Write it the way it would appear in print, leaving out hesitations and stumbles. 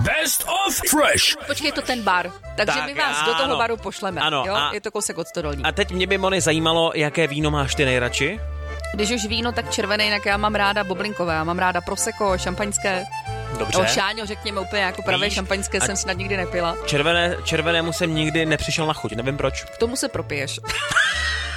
Best of Fresh. Počkej, to ten bar. Takže Tak, my vás do toho baru pošleme. Ano, jo? a- Je to kousek od Stodolní. A teď mě by, Moni, zajímalo, jaké víno máš ty nejradši? Když už víno, tak červený, jinak já mám ráda boblinkové. Já mám ráda prosecco, šampaňské. Dobře. No, šáňo, řekněme úplně jako pravé Víš, šampaňské a- jsem snad nikdy nepila. Červenému jsem nikdy nepřišel na chuť, nevím proč. K tomu se propiješ.